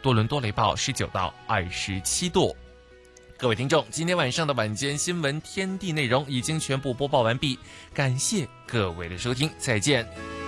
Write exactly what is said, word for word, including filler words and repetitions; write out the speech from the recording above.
多伦多雷暴十九到二十七度。各位听众，今天晚上的晚间新闻天地内容已经全部播报完毕，感谢各位的收听，再见。